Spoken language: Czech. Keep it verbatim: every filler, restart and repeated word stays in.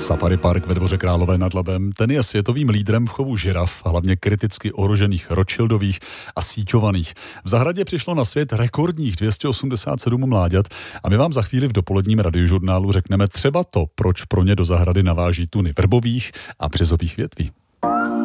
Safari Park ve Dvoře Králové nad Labem, ten je světovým lídrem v chovu žiraf, hlavně kriticky ohrožených rothschildových a síťovaných. V zahradě přišlo na svět rekordních dvě stě osmdesát sedm mláďat a my vám za chvíli v dopoledním radiožurnálu řekneme třeba to, proč pro ně do zahrady naváží tuny vrbových a březových větví.